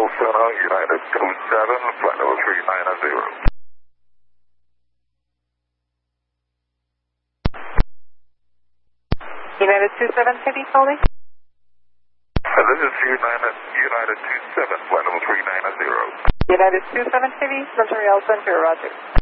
Center, United 27, flight level 390. United 27, City calling. This is United 27, flight level 390. United 27, City, Central Center, Roger.